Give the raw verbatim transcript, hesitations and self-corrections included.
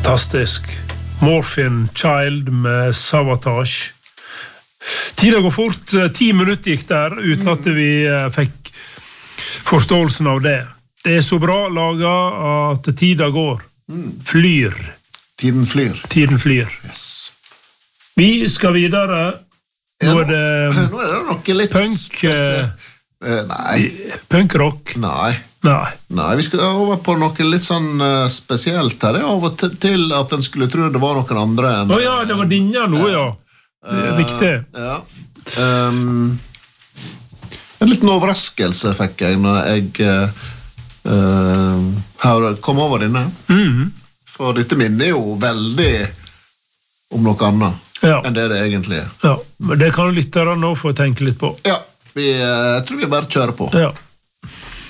Fantastisk. Morphine Child med Savatage. Tiden går fort. Ti minutter gikk der uten at vi fikk forståelsen av det. Det er så bra laget at tiden går. Flyr. Tiden flyr. Tiden flyr. Yes. Vi skal videre. Nå er det, nå er det noe litt punk. Uh, nei. Punkrock. Nei. Nei. Nei, vi skal over på noe litt sånn uh, spesielt her. Det er av og til at en skulle tro det var noen andre enn... Åja, oh, ja, det var dinja nå, ja. Det er riktig. Uh, ja. Um, en liten overraskelse fikk jeg når jeg uh, uh, kom over denne. Mm. For dette minner jo veldig om noe annet ja. Enn det det egentlig er. Ja, men det kan lytterne nå få tenke litt på. Ja, vi, jeg tror vi bare kjører på. Ja.